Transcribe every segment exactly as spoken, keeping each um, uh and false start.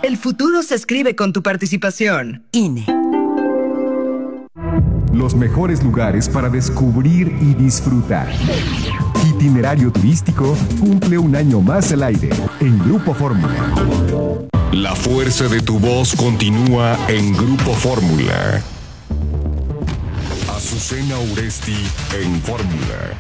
El futuro se escribe con tu participación. I N E. Los mejores lugares para descubrir y disfrutar. Itinerario turístico cumple un año más al aire en Grupo Fórmula. La fuerza de tu voz continúa en Grupo Fórmula. Azucena Uresti en Fórmula.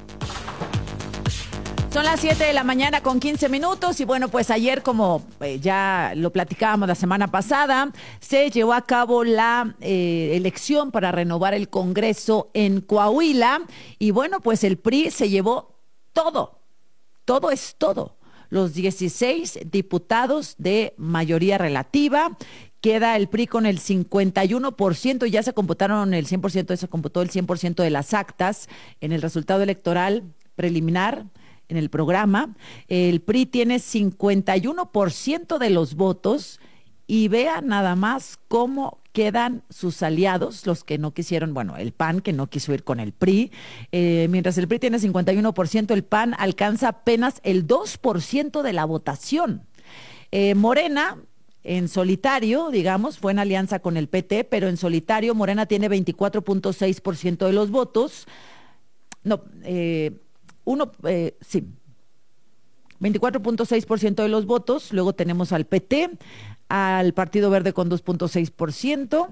Son las siete de la mañana con quince minutos y bueno, pues ayer, como eh, ya lo platicábamos la semana pasada, se llevó a cabo la eh, elección para renovar el Congreso en Coahuila y bueno, pues el P R I se llevó todo, todo es todo. Los dieciséis diputados de mayoría relativa. Queda el P R I con el cincuenta y uno por ciento, ya se computaron el cien por ciento, se computó el cien por ciento de las actas en el resultado electoral preliminar. En el programa, el P R I tiene cincuenta y uno por ciento de los votos y vea nada más cómo quedan sus aliados, los que no quisieron, bueno, el P A N que no quiso ir con el P R I, eh, mientras el P R I tiene cincuenta y uno por ciento, el P A N alcanza apenas el dos por ciento de la votación. Eh, Morena, en solitario, digamos, fue en alianza con el P T, pero en solitario Morena tiene veinticuatro punto seis por ciento de los votos. No, eh... Uno, eh, sí, veinticuatro punto seis por ciento de los votos. Luego tenemos al P T, al Partido Verde con dos punto seis por ciento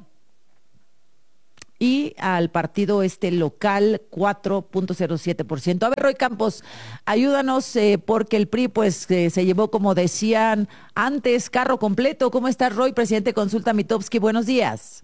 y al partido este local cuatro punto cero siete por ciento. A ver, Roy Campos, ayúdanos eh, porque el P R I pues eh, se llevó, como decían antes, carro completo. ¿Cómo estás, Roy? Presidente Consulta Mitofsky, buenos días.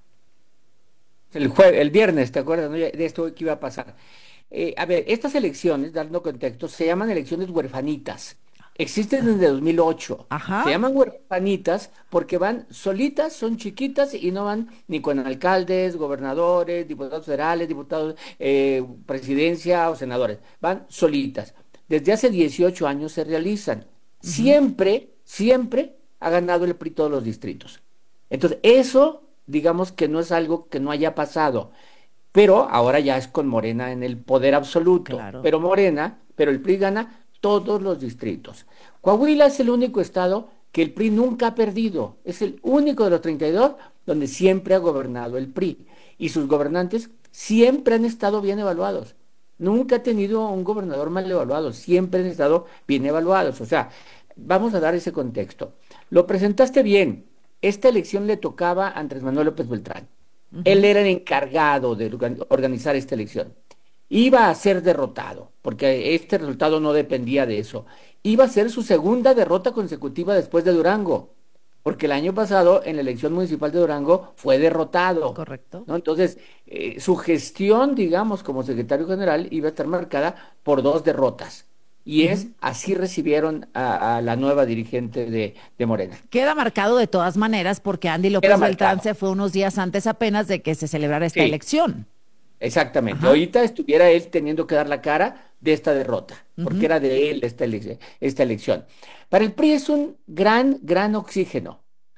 El, jue el viernes, ¿te acuerdas, no? De esto que iba a pasar. Eh, a ver, estas elecciones, dando contexto, se llaman elecciones huerfanitas. Existen desde dos mil ocho. Ajá. Se llaman huerfanitas porque van solitas, son chiquitas y no van ni con alcaldes, gobernadores, diputados federales, diputados, eh, presidencia o senadores. Van solitas. Desde hace dieciocho años se realizan. Uh-huh. Siempre, siempre ha ganado el P R I todos los distritos. Entonces, eso, digamos que no es algo que no haya pasado. Pero ahora ya es con Morena en el poder absoluto. Claro. Pero Morena, pero el P R I gana todos los distritos. Coahuila es el único estado que el P R I nunca ha perdido. Es el único de los treinta y dos donde siempre ha gobernado el P R I. Y sus gobernantes siempre han estado bien evaluados. Nunca ha tenido un gobernador mal evaluado. Siempre han estado bien evaluados. O sea, vamos a dar ese contexto. Lo presentaste bien. Esta elección le tocaba a Andrés Manuel López Beltrán. Uh-huh. Él era el encargado de organizar esta elección. Iba a ser derrotado, porque este resultado no dependía de eso. Iba a ser su segunda derrota consecutiva después de Durango, porque el año pasado en la elección municipal de Durango fue derrotado. Correcto. ¿No? Entonces, eh, su gestión, digamos, como secretario general iba a estar marcada por dos derrotas. Y uh-huh. es, así recibieron a, a la nueva dirigente de, de Morena. Queda marcado de todas maneras porque Andy López Queda Beltrán marcado. Se fue unos días antes apenas de que se celebrara esta sí. elección. Exactamente. Ajá. Ahorita estuviera él teniendo que dar la cara de esta derrota, uh-huh. porque era de él esta, ele esta elección. Para el P R I es un gran, gran oxígeno.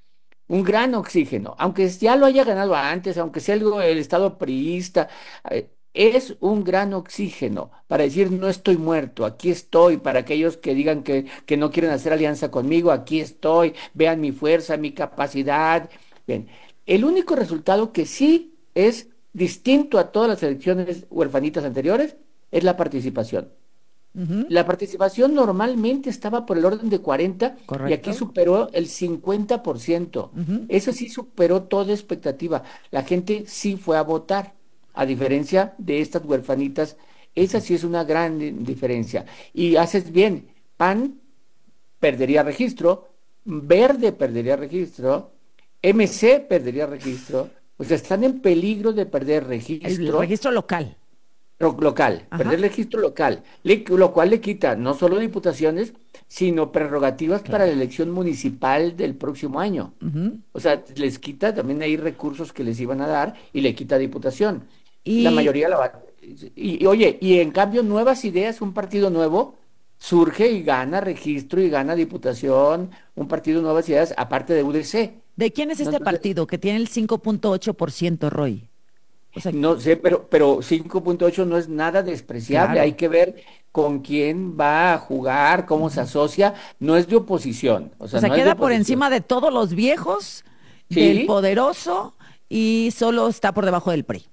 Un gran oxígeno. Aunque ya lo haya ganado antes, aunque sea el, el estado priista, eh, es un gran oxígeno para decir no estoy muerto, aquí estoy, para aquellos que digan que, que no quieren hacer alianza conmigo, aquí estoy, vean mi fuerza, mi capacidad. Bien, el único resultado que sí es distinto a todas las elecciones huerfanitas anteriores es la participación. Uh-huh. La participación normalmente estaba por el orden de cuarenta. Correcto. Y aquí superó el cincuenta por ciento. Uh-huh. Eso sí superó toda expectativa. La gente sí fue a votar. A diferencia de estas huerfanitas, esa sí es una gran diferencia. Y haces bien, P A N perdería registro, Verde perdería registro, M C perdería registro, o sea, están en peligro de perder registro. El registro local. Local, Ajá. perder registro local, le, lo cual le quita no solo diputaciones, sino prerrogativas claro. para la elección municipal del próximo año. Uh-huh. O sea, les quita también ahí recursos que les iban a dar y le quita diputación. Y... La mayoría la va... Y, y oye, y en cambio Nuevas Ideas, un partido nuevo, surge y gana registro y gana diputación, un partido Nuevas Ideas, aparte de U D C. ¿De quién es este Entonces, partido que tiene el cinco punto ocho por ciento, Roy? O sea, no sé, pero, pero cinco punto ocho no es nada despreciable, claro. Hay que ver con quién va a jugar, cómo se asocia, no es de oposición. O sea, O sea, no es de queda por oposición. encima de todos los viejos, del Sí, poderoso, y solo está por debajo del P R I.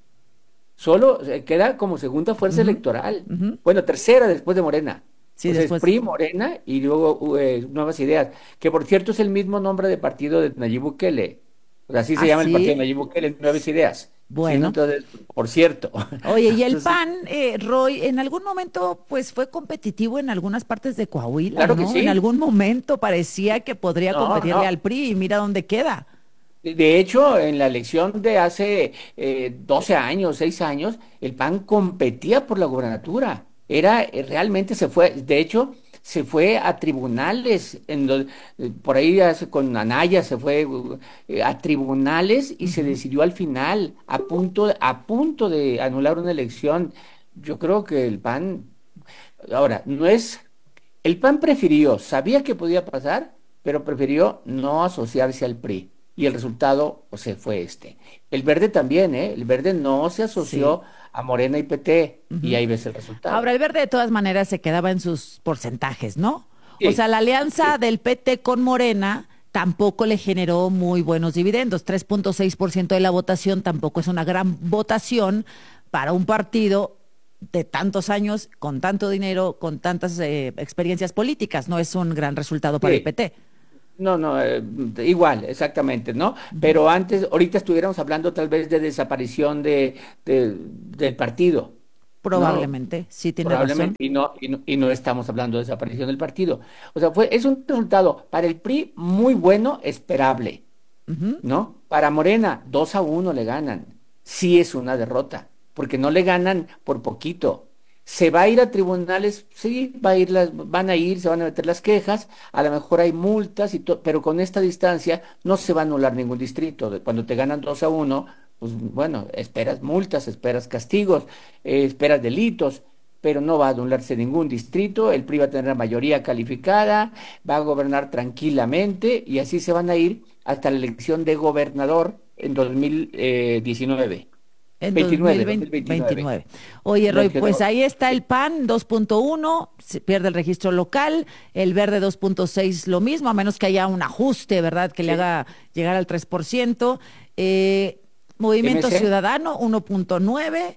solo eh, queda como segunda fuerza Ujú, electoral. ujú. Bueno, tercera después de Morena. Sí, O sea, es después. P R I, Morena y luego eh, Nuevas Ideas, que por cierto es el mismo nombre de partido de Nayib Bukele. O sea, así se ¿Ah, llama el partido de sí? Nayib Bukele, Nuevas Ideas. Sí, no, Bueno. entonces, por cierto. Oye, y el Entonces, P A N, eh, Roy, en algún momento, pues fue competitivo en algunas partes de Coahuila, claro que ¿no? En sí. algún momento parecía que podría No, competirle no. al P R I y mira dónde queda. De de hecho, en la elección de hace eh, doce años, seis años, el P A N competía por la gubernatura. Era, eh, realmente se fue, de hecho, se fue a tribunales, en lo- eh, por ahí hace- con Anaya se fue uh, eh, a tribunales y se Ujú. decidió al final, a punto, a punto de anular una elección. Yo creo que el P A N, ahora, no es, el P A N prefirió, sabía que podía pasar, pero prefirió no asociarse al P R I. Y el resultado, o sea, fue este. El Verde también, ¿eh? El Verde no se Sí. asoció a Morena y P T. Y Ujú. ahí ves el Ahora, resultado. el Verde de todas maneras se quedaba en sus porcentajes, ¿no? O sea, Sí, la alianza sí, del P T con Morena tampoco le generó muy buenos dividendos. tres punto seis por ciento de la votación tampoco es una gran votación para un partido de tantos años, con tanto dinero, con tantas eh, experiencias políticas. No es un gran resultado para el sí. P T. No, no, eh, igual, exactamente, ¿no? Ujú. Pero antes, ahorita estuviéramos hablando tal vez de desaparición de, de- del partido, ¿no? Probablemente, sí tiene razón. Probablemente, y no, y no, y no estamos hablando de desaparición del partido. O sea, fue, es un resultado para el P R I muy bueno, esperable, Ujú. ¿no? Para Morena, dos a uno le ganan. Sí es una derrota, porque no le ganan por poquito. ¿Se va a ir a tribunales? Sí, va a ir las, van a ir, se van a meter las quejas, a lo mejor hay multas y todo, pero con esta distancia no se va a anular ningún distrito. De- Cuando te ganan dos a uno, pues bueno, esperas multas, esperas castigos, eh, esperas delitos, pero no va a anularse ningún distrito, el P R I va a tener la mayoría calificada, va a gobernar tranquilamente y así se van a ir hasta la elección de gobernador en dos mil diecinueve, En veintinueve, dos mil veintinueve. dos mil veintinueve. Oye, Roy, Elección pues de- ahí está el sí, P A N dos punto uno, se pierde el registro local, el Verde dos punto seis lo mismo, a menos que haya un ajuste, ¿verdad? Que le sí. haga llegar al tres por ciento. Eh, Movimiento M C, Ciudadano uno punto nueve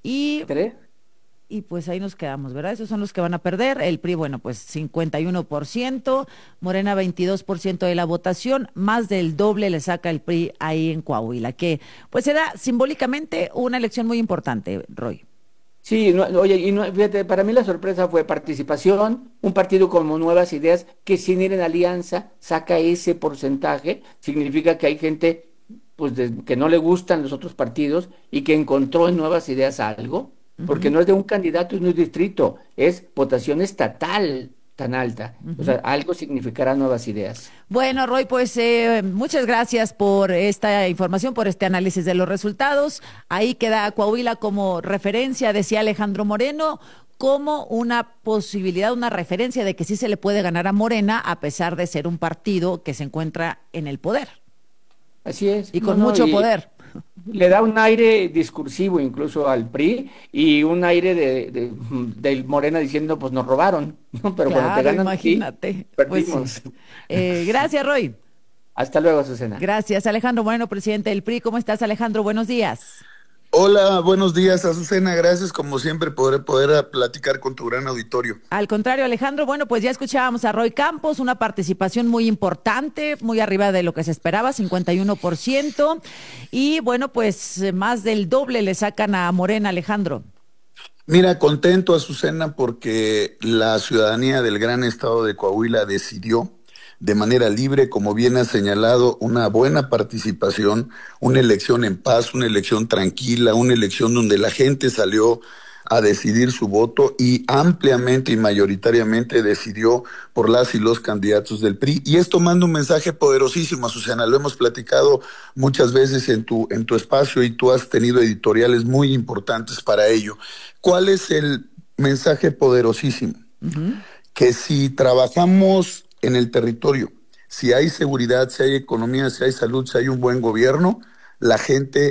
y tres. y pues ahí nos quedamos, ¿verdad? Esos son los que van a perder. El P R I, bueno, pues cincuenta y uno por ciento, Morena veintidós por ciento de la votación, más del doble le saca el P R I ahí en Coahuila, que pues será simbólicamente una elección muy importante, Roy. Sí, no, oye, y no, fíjate, para mí la sorpresa fue participación, un partido como Nuevas Ideas que sin ir en alianza saca ese porcentaje, significa que hay gente pues de- que no le gustan los otros partidos y que encontró en Nuevas Ideas algo, porque Ujú, no es de un candidato y no es distrito, es votación estatal tan alta, o sea, ujú. algo significará Nuevas Ideas. Bueno, Roy, pues eh, muchas gracias por esta información, por este análisis de los resultados. Ahí queda Coahuila como referencia, decía Alejandro Moreno, como una posibilidad, una referencia de que sí se le puede ganar a Morena a pesar de ser un partido que se encuentra en el poder Así es, y no, con no, mucho y poder. le da un aire discursivo incluso al P R I y un aire de, de- del Morena diciendo, pues nos robaron, ¿no? Pero cuando te Claro, ganan a ti, imagínate. Pues sí. perdimos. Eh, gracias, Roy. Hasta luego, Susana. Gracias, Alejandro Moreno, presidente del P R I. ¿Cómo estás, Alejandro? Buenos días. Hola, buenos días, Azucena. Gracias, como siempre, por poder ah, platicar con tu gran auditorio. Al contrario, Alejandro, bueno, pues ya escuchábamos a Roy Campos, una participación muy importante, muy arriba de lo que se esperaba, cincuenta y uno por ciento. Y bueno, pues eh, más del doble le sacan a Morena, Alejandro. Mira, contento, Azucena, porque la ciudadanía del gran estado de Coahuila decidió de manera libre, como bien ha señalado, una buena participación, una elección en paz, una elección tranquila, una elección donde la gente salió a decidir su voto y ampliamente y mayoritariamente decidió por las y los candidatos del P R I. Y esto manda un mensaje poderosísimo, Azucena, lo hemos platicado muchas veces en tu, en tu espacio y tú has tenido editoriales muy importantes para ello. ¿Cuál es el mensaje poderosísimo? Ujú. Que si trabajamos en el territorio, si hay seguridad, si hay economía, si hay salud, si hay un buen gobierno, la gente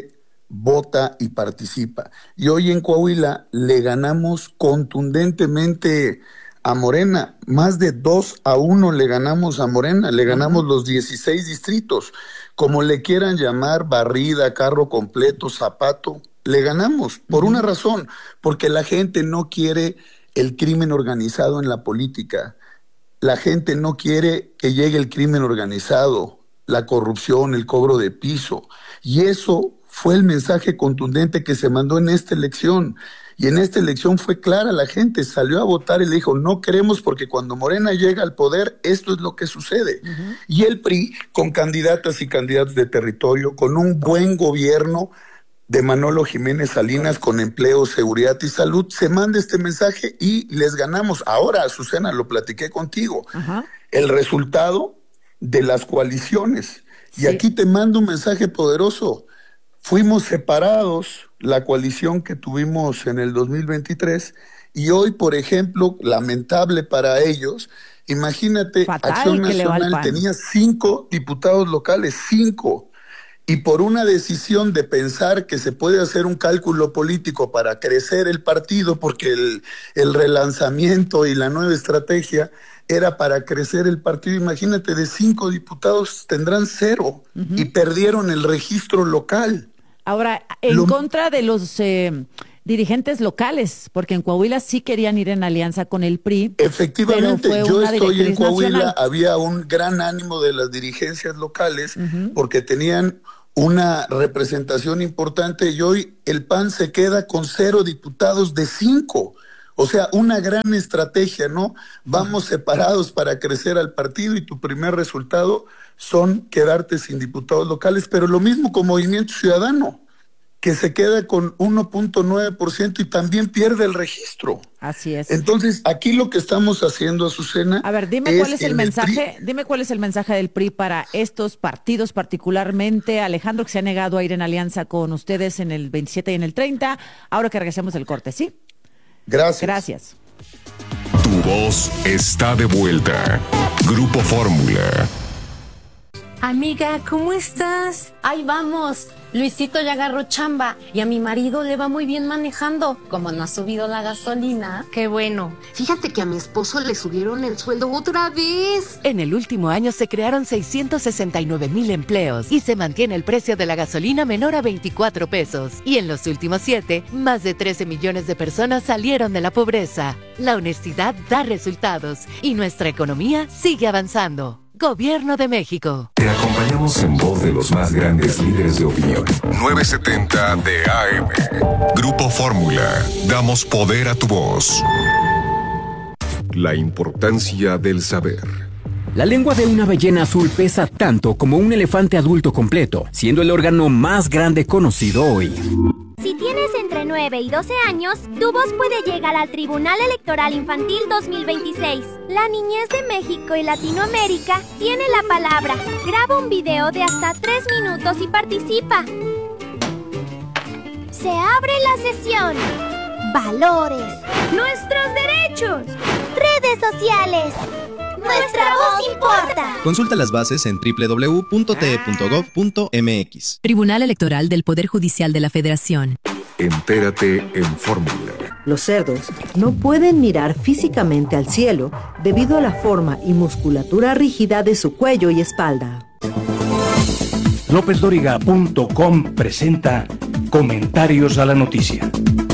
vota y participa. Y hoy en Coahuila le ganamos contundentemente a Morena, más de dos a uno le ganamos a Morena, le ganamos los dieciséis distritos, como le quieran llamar, barrida, carro completo, zapato, le ganamos, por una razón, porque la gente no quiere el crimen organizado en la política, la gente no quiere que llegue el crimen organizado, la corrupción, el cobro de piso, y eso fue el mensaje contundente que se mandó en esta elección. Y en esta elección fue clara, la gente salió a votar y le dijo, no queremos porque cuando Morena llega al poder, esto es lo que sucede. Uh-huh. Y el P R I, con candidatas y candidatos de territorio, con un buen gobierno de Manolo Jiménez Salinas, con empleo, seguridad y salud, se manda este mensaje y les ganamos. Ahora, Azucena, lo platiqué contigo, uh-huh. el resultado de las coaliciones. Sí. Y aquí te mando un mensaje poderoso. Fuimos separados, la coalición que tuvimos en el dos mil veintitrés, y hoy, por ejemplo, lamentable para ellos, imagínate, Fatal Acción Nacional tenía cinco diputados locales, cinco, y por una decisión de pensar que se puede hacer un cálculo político para crecer el partido, porque el, el relanzamiento y la nueva estrategia era para crecer el partido, imagínate, de cinco diputados tendrán cero, uh-huh. y perdieron el registro local. Ahora, en Lo... contra de los eh, dirigentes locales, porque en Coahuila sí querían ir en alianza con el P R I. Efectivamente, yo estoy en Coahuila, nacional. Había un gran ánimo de las dirigencias locales, uh-huh. porque tenían una representación importante, y hoy el P A N se queda con cero diputados de cinco. O sea, una gran estrategia, ¿no? Vamos separados para crecer al partido y tu primer resultado son quedarte sin diputados locales, pero lo mismo con Movimiento Ciudadano, que se queda con uno punto nueve por ciento y también pierde el registro. Así es. Entonces, aquí lo que estamos haciendo, Azucena... A ver, dime cuál es el mensaje, el dime cuál es el mensaje del P R I para estos partidos, particularmente Alejandro, que se ha negado a ir en alianza con ustedes en el veintisiete y en el treinta, ahora que regresemos del corte, ¿sí? Gracias. Gracias. Tu voz está de vuelta. Grupo Fórmula. Amiga, ¿cómo estás? Ahí vamos. Luisito ya agarró chamba y a mi marido le va muy bien manejando. Como no ha subido la gasolina. Qué bueno. Fíjate que a mi esposo le subieron el sueldo otra vez. En el último año se crearon seiscientos sesenta y nueve mil empleos y se mantiene el precio de la gasolina menor a veinticuatro pesos. Y en los últimos siete, más de trece millones de personas salieron de la pobreza. La honestidad da resultados y nuestra economía sigue avanzando. Gobierno de México. Te acompañamos en voz de los más grandes líderes de opinión. novecientos setenta de A M. Grupo Fórmula. Damos poder a tu voz. La importancia del saber. La lengua de una ballena azul pesa tanto como un elefante adulto completo, siendo el órgano más grande conocido hoy. Si tienes entre nueve y doce años, tu voz puede llegar al Tribunal Electoral Infantil dos mil veintiséis. La niñez de México y Latinoamérica tiene la palabra. Graba un video de hasta tres minutos y participa. Se abre la sesión. Valores. Nuestros derechos. Redes sociales. Nuestra voz importa. Consulta las bases en doble u doble u doble u punto t e punto gov punto m x. Tribunal Electoral del Poder Judicial de la Federación. Entérate en Fórmula. Los cerdos no pueden mirar físicamente al cielo debido a la forma y musculatura rígida de su cuello y espalda. López Dóriga punto com presenta Comentarios a la Noticia.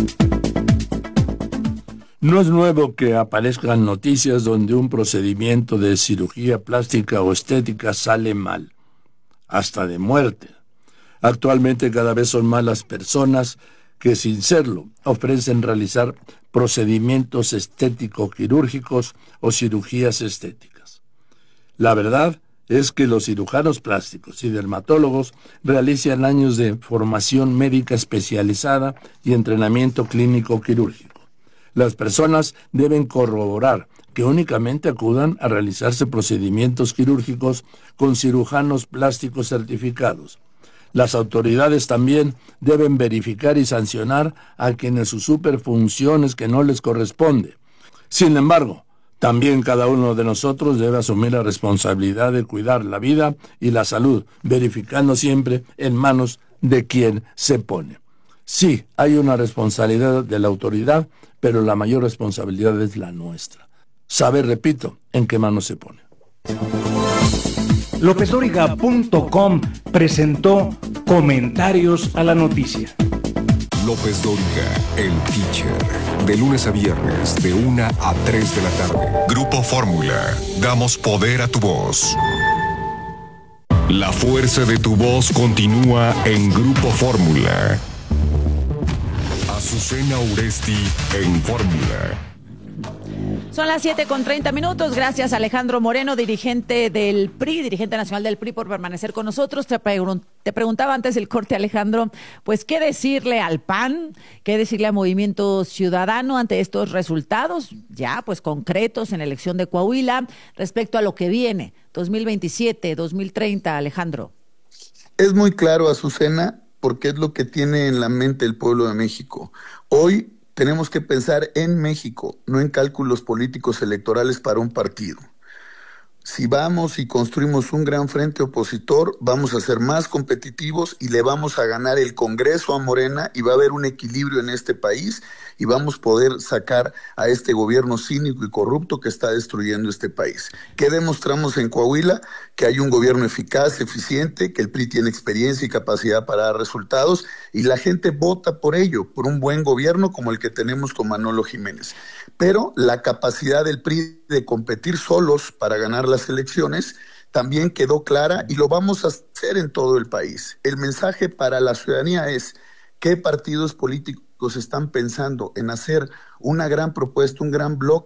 No es nuevo que aparezcan noticias donde un procedimiento de cirugía plástica o estética sale mal, hasta de muerte. Actualmente cada vez son más las personas que, sin serlo, ofrecen realizar procedimientos estético-quirúrgicos o cirugías estéticas. La verdad es que los cirujanos plásticos y dermatólogos realizan años de formación médica especializada y entrenamiento clínico quirúrgico. Las personas deben corroborar que únicamente acudan a realizarse procedimientos quirúrgicos con cirujanos plásticos certificados. Las autoridades también deben verificar y sancionar a quienes usurpen funciones que no les corresponde. Sin embargo, también cada uno de nosotros debe asumir la responsabilidad de cuidar la vida y la salud, verificando siempre en manos de quien se pone. Sí, hay una responsabilidad de la autoridad, pero la mayor responsabilidad es la nuestra. Saber, repito, en qué mano se pone. López Dóriga punto com presentó Comentarios a la Noticia. López Dóriga, el teacher. De lunes a viernes, de una a tres de la tarde. Grupo Fórmula. Damos poder a tu voz. La fuerza de tu voz continúa en Grupo Fórmula. Azucena Uresti en Fórmula. Son las siete con treinta minutos. Gracias, Alejandro Moreno, dirigente del P R I, dirigente nacional del P R I, por permanecer con nosotros. Te, pregun- te preguntaba antes del corte, Alejandro, pues, ¿qué decirle al P A N? ¿Qué decirle al Movimiento Ciudadano ante estos resultados ya, pues, concretos en la elección de Coahuila respecto a lo que viene, dos mil veintisiete, dos mil treinta, Alejandro? Es muy claro, Azucena, porque es lo que tiene en la mente el pueblo de México. Hoy tenemos que pensar en México, no en cálculos políticos electorales para un partido. Si vamos y construimos un gran frente opositor, vamos a ser más competitivos y le vamos a ganar el Congreso a Morena y va a haber un equilibrio en este país y vamos a poder sacar a este gobierno cínico y corrupto que está destruyendo este país. ¿Qué demostramos en Coahuila? Que hay un gobierno eficaz, eficiente, que el P R I tiene experiencia y capacidad para dar resultados y la gente vota por ello, por un buen gobierno como el que tenemos con Manolo Jiménez. Pero la capacidad del P R I de competir solos para ganar las elecciones también quedó clara y lo vamos a hacer en todo el país. El mensaje para la ciudadanía es: ¿qué partidos políticos están pensando en hacer una gran propuesta, un gran bloque